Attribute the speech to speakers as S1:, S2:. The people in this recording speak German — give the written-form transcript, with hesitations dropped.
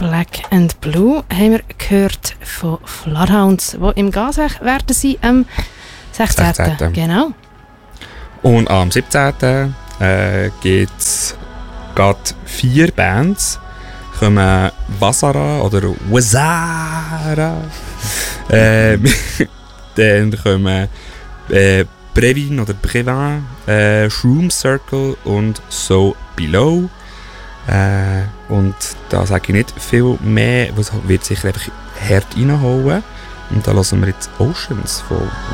S1: Black and Blue haben wir gehört von Floodhounds, die im Gasech werden sie am 16. Genau.
S2: Und am 17. gibt es gerade 4 Bands. Kommen Wasara oder Wazara. Dann kommen Brevin oder Brevin, Shroom Circle und So Below. Und da sage ich nicht viel mehr, was wird sicher einfach hart reinhauen. Und da hören wir jetzt Oceans von